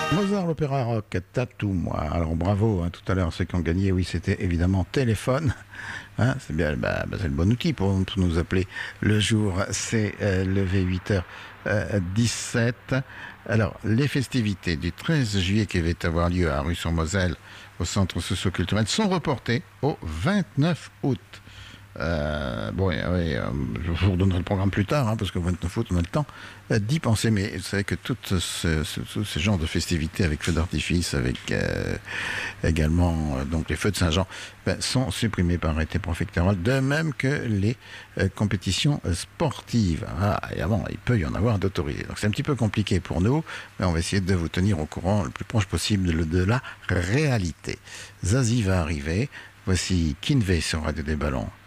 Mozart, l'opéra rock, Tatoue-moi. Alors bravo, hein, tout à l'heure, ceux qui ont gagné, oui, c'était évidemment téléphone. Hein, c'est bien, c'est le bon outil pour nous appeler. Le jour, c'est levé 8h17. Alors, les festivités du 13 juillet qui avaient avoir lieu à Rue-sur-Moselle, au centre socio-culturel, sont reportées au 29 août. Bon, oui, je vous redonnerai le programme plus tard, hein, parce que 29 août, on a le temps d'y penser. Mais vous savez que tous ces genres de festivités avec feux d'artifice, avec également donc les feux de Saint-Jean, sont supprimés par arrêté préfectoral, de même que les compétitions sportives. Ah, et avant, il peut y en avoir d'autorisés. Donc c'est un petit peu compliqué pour nous, mais on va essayer de vous tenir au courant le plus proche possible de la réalité. Zazie va arriver. Voici Kinvey sur Radio des Ballons.